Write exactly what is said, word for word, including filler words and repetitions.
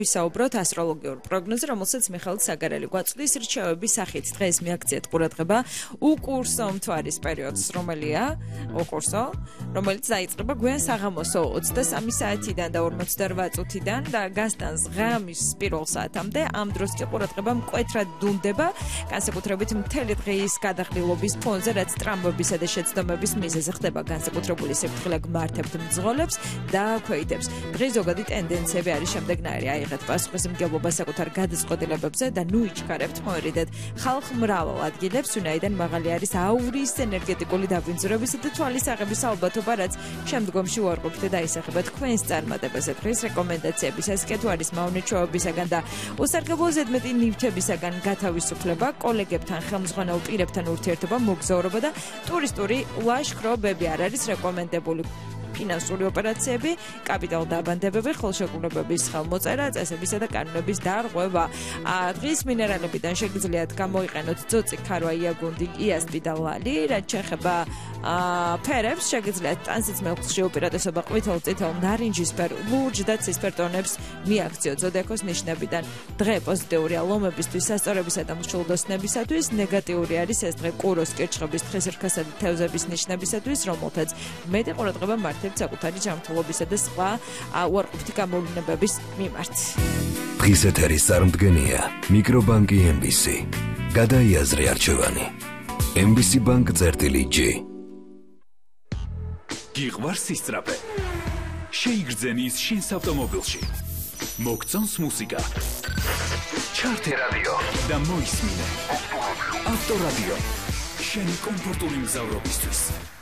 ვისაუბროთ ასტროლოგიურ პროგნოზზე, რომელსაც მიხეილ საგარელი გვაწვდის რჩევების სახით. დღეს მიაქციეთ ყურადღება უკურსო მთვარის პერიოდს, რომელია უკურსო, რომელიც დაიწყება გვიან საღამოსო ოცდასამი საათიდან და ორმოცდაორვა წუთიდან და გასტანს ღამის პირველ საათამდე. ამ დროს კი ყურადღება მკვეთრად დუნდება, განსაკუთრებით მთელი დღის გადახდილობის ფონზე, რაც ტრამვებისა და შეცდომების მიზეზი ხდება. განსაკუთრებული სიფრთხილე გმართებთ მძღოლებს და ქვეითებს. დღეს ზოგადი ტენდენციები არის შემდეგნაირი. აიღეთ პასუხისმგებლობა საკუთარ გადაწყვეტილებებზე და ნუ იჩქარებთ მოერიდეთ ხალხ მრავალ ადგილებს, ვინაიდან მაღალი არის აურის ენერგეტიკული დაბინძურებისა და თვალის აღების ალბათობა, რაც შემდგომში უარყოფით და ისახება თქვენს წარმატებაზე. დღეს რეკომენდაციების ასკე თუ არის მავნეჩვეობისაგან და უსარგებლო ზედმეტი ნივთებისაგან გათავისუფლება, კოლეგებთან, ხელმძღვანელ პირებთან ურთიერთობა, მოგზაურობა და ტურისტული ლაშქრობები არ არის რეკომენდებული. ფინანსური ოპერაციები, კაპიტალ დაბანდებები, ხელშეკრულებების ხელმოწერა, წესებისა და კანონების დარღვევა. დღის მინერალებიდან შეგიძლიათ გამოიყენოთ ძოწი, ქარვა, იაგუნდი, იასპი და ლალი, რაც შეეხება ფერებს, შეგიძლიათ ტანსიცმელში უპირატესობა ყვითელ, წითელ, ნარინჯისფერ, ლურჯ და ცისფერ ტონებს მიაქციოთ. ზოდიაქოს ნიშნებიდან დღე პოზიტიურია ლომებისთვის, სასწორებისა და მშვილდოსნებისათვის, ნეგატიური არის ეს დღე კუროს, კირჩხების, თხესირქასა და თევზების ნიშნებისათვის, რომელთაც მეტი ყურადღება მართებთ საკუთარი ჯანმრთელობისა და სხვა უარყოფითი გამოვლინებების მიმართ. დღის ეთერის წარმდგენია მიკრობანკი ემ ბი სი. გადაიაზრე არჩევანი. ემ ბი სი ბანკ წერტილი ჯი. გიყვარს სისწრაფე? შეიგრძენის შინს ავტომობილში. მოგწონს მუსიკა. ჩართე რადიო და მოისმინე. ავტორადიო. შენი კომფორტული მგზავრობისთვის.